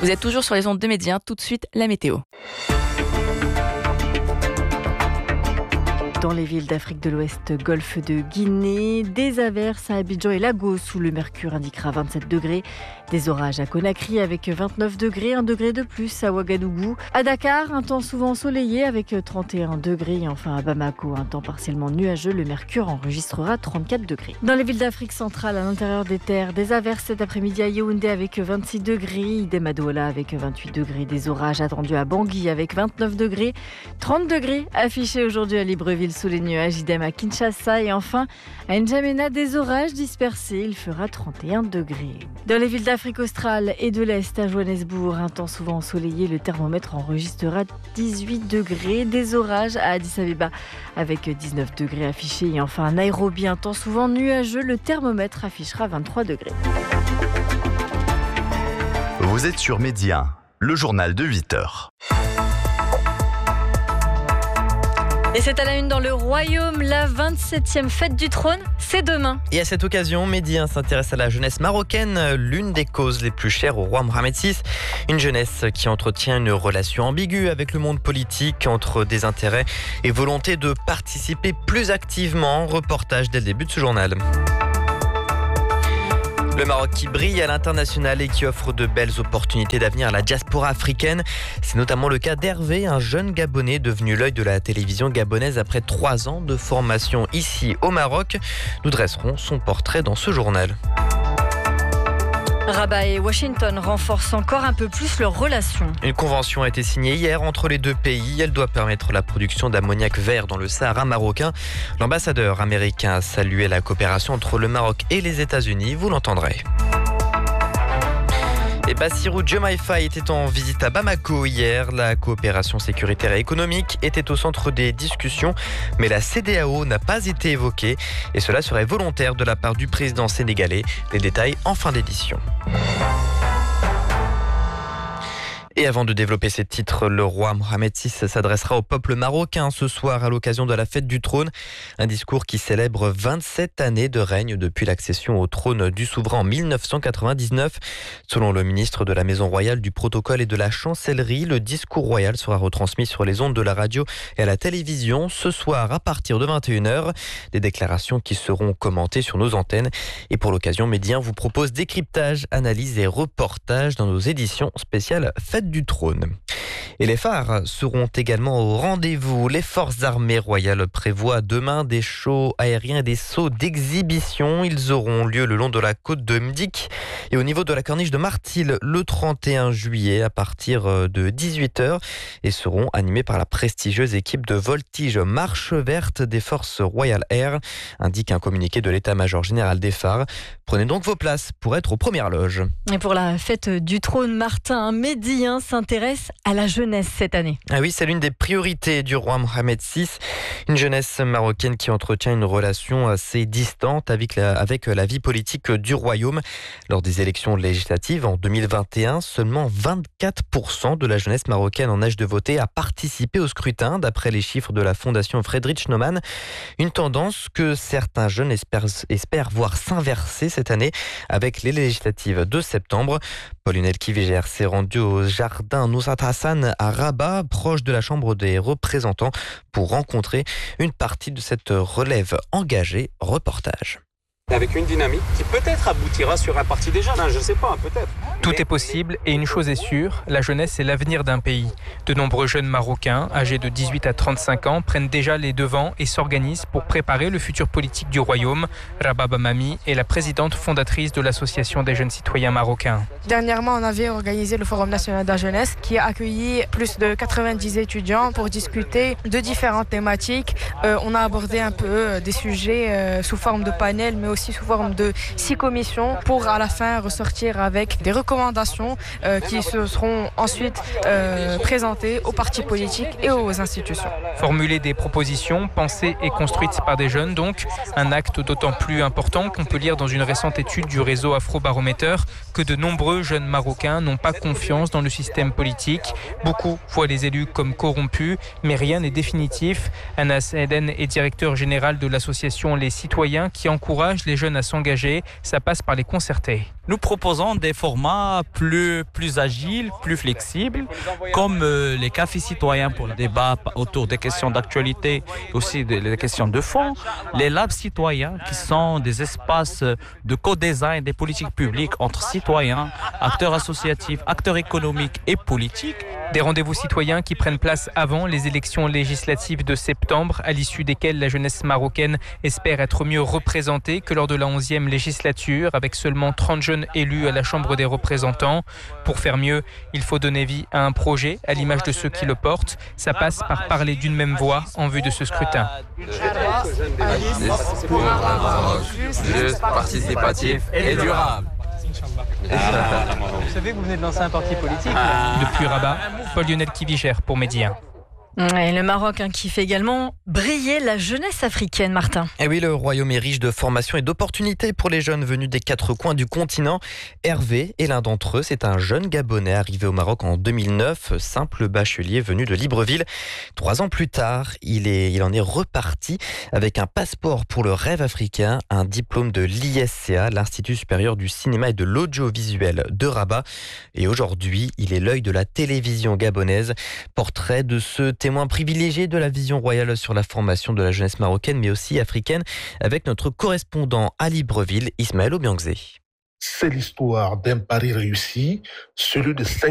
Vous êtes toujours sur les ondes de Média. Tout de suite, la météo. Dans les villes d'Afrique de l'Ouest, golfe de Guinée, des averses à Abidjan et Lagos où le mercure indiquera 27 degrés. Des orages à Conakry avec 29 degrés, 1 degré de plus à Ouagadougou. À Dakar, un temps souvent ensoleillé avec 31 degrés. Et enfin à Bamako, un temps partiellement nuageux. Le mercure enregistrera 34 degrés. Dans les villes d'Afrique centrale, à l'intérieur des terres, des averses cet après-midi à Yaoundé avec 26 degrés. Idem à Douala avec 28 degrés. Des orages attendus à Bangui avec 29 degrés. 30 degrés affichés aujourd'hui à Libreville sous les nuages. Idem à Kinshasa. Et enfin à N'Djamena, des orages dispersés. Il fera 31 degrés. Dans les villes d'Afrique australe et de l'Est, à Johannesburg, un temps souvent ensoleillé, le thermomètre enregistrera 18 degrés. Des orages à Addis Abeba avec 19 degrés affichés. Et enfin à Nairobi, un temps souvent nuageux, le thermomètre affichera 23 degrés. Vous êtes sur Média, le journal de 8h. Et c'est à la une dans le Royaume, la 27e fête du trône, c'est demain. Et à cette occasion, Média s'intéresse à la jeunesse marocaine, l'une des causes les plus chères au roi Mohamed VI. Une jeunesse qui entretient une relation ambiguë avec le monde politique, entre des intérêts et volonté de participer plus activement. Reportage dès le début de ce journal. Le Maroc qui brille à l'international et qui offre de belles opportunités d'avenir à la diaspora africaine. C'est notamment le cas d'Hervé, un jeune Gabonais devenu l'œil de la télévision gabonaise après 3 ans de formation ici au Maroc. Nous dresserons son portrait dans ce journal. Rabat et Washington renforcent encore un peu plus leurs relations. Une convention a été signée hier entre les deux pays. Elle doit permettre la production d'ammoniac vert dans le Sahara marocain. L'ambassadeur américain a salué la coopération entre le Maroc et les États-Unis. Vous l'entendrez. Et Bassirou Diomaye Faye était en visite à Bamako hier. La coopération sécuritaire et économique était au centre des discussions, mais la CEDEAO n'a pas été évoquée et cela serait volontaire de la part du président sénégalais. Les détails en fin d'édition. Et avant de développer ces titres, le roi Mohamed VI s'adressera au peuple marocain ce soir à l'occasion de la fête du trône. Un discours qui célèbre 27 années de règne depuis l'accession au trône du souverain en 1999. Selon le ministre de la Maison Royale, du Protocole et de la Chancellerie, le discours royal sera retransmis sur les ondes de la radio et à la télévision ce soir à partir de 21h. Des déclarations qui seront commentées sur nos antennes. Et pour l'occasion, Média vous propose décryptage, analyse et reportages dans nos éditions spéciales Fête du trône. Et les phares seront également au rendez-vous. Les forces armées royales prévoient demain des shows aériens et des sauts d'exhibition. Ils auront lieu le long de la côte de Mdik et au niveau de la corniche de Martil le 31 juillet à partir de 18h et seront animés par la prestigieuse équipe de voltige Marche Verte des forces Royal Air, indique un communiqué de l'état-major général des phares. Prenez donc vos places pour être aux premières loges. Et pour la fête du trône, Martin Médien s'intéresse à la jeunesse cette année. Ah oui, c'est l'une des priorités du roi Mohamed VI. Une jeunesse marocaine qui entretient une relation assez distante avec la vie politique du royaume. Lors des élections législatives en 2021, seulement 24% de la jeunesse marocaine en âge de voter a participé au scrutin, d'après les chiffres de la fondation Friedrich Naumann. Une tendance que certains jeunes espèrent voir s'inverser cette année avec les législatives de septembre. Pauline Elki-Végère s'est rendue au jardin Nusrat Hassan à Rabat, proche de la Chambre des représentants, pour rencontrer une partie de cette relève engagée. Reportage. Avec une dynamique qui peut-être aboutira sur un parti des jeunes, je ne sais pas, peut-être. Tout est possible et une chose est sûre, la jeunesse est l'avenir d'un pays. De nombreux jeunes Marocains, âgés de 18 à 35 ans, prennent déjà les devants et s'organisent pour préparer le futur politique du royaume. Rabah Bamami est la présidente fondatrice de l'Association des jeunes citoyens marocains. Dernièrement, on avait organisé le Forum national de la jeunesse qui a accueilli plus de 90 étudiants pour discuter de différentes thématiques. On a abordé un peu des sujets sous forme de panel, mais aussi sous forme de 6 commissions pour à la fin ressortir avec des recommandations qui se seront ensuite présentées aux partis politiques et aux institutions. Formuler des propositions pensées et construites par des jeunes, donc un acte d'autant plus important qu'on peut lire dans une récente étude du réseau Afrobaromètre que de nombreux jeunes Marocains n'ont pas confiance dans le système politique. Beaucoup voient les élus comme corrompus, mais rien n'est définitif. Anas Eden est directeur général de l'association Les Citoyens qui encourage encourage les jeunes à s'engager. Ça passe par les concertés. Nous proposons des formats plus agiles, plus flexibles, comme les cafés citoyens pour le débat autour des questions d'actualité, aussi des questions de fond, les labs citoyens qui sont des espaces de co-design des politiques publiques entre citoyens, acteurs associatifs, acteurs économiques et politiques. Des rendez-vous citoyens qui prennent place avant les élections législatives de septembre, à l'issue desquelles la jeunesse marocaine espère être mieux représentée que lors de la 11e législature, avec seulement 30 jeunes élus à la Chambre des représentants. Pour faire mieux, il faut donner vie à un projet, à l'image de ceux qui le portent. Ça passe par parler d'une même voix en vue de ce scrutin. Juste, participatif et durable. Vous savez que vous venez de lancer un parti politique Depuis Rabat, Paul-Lionel Kivicher pour Medi 1. Et le Maroc qui fait également briller la jeunesse africaine, Martin. Et oui, le royaume est riche de formations et d'opportunités pour les jeunes venus des 4 coins du continent. Hervé est l'un d'entre eux. C'est un jeune Gabonais arrivé au Maroc en 2009, simple bachelier venu de Libreville. 3 ans plus tard, il en est reparti avec un passeport pour le rêve africain, un diplôme de l'ISCA, l'Institut supérieur du cinéma et de l'audiovisuel de Rabat. Et aujourd'hui, il est l'œil de la télévision gabonaise. Portrait de ce témoin privilégié de la vision royale sur la formation de la jeunesse marocaine, mais aussi africaine, avec notre correspondant à Libreville, Ismaël Obiangzé. C'est l'histoire d'un pari réussi, celui de 5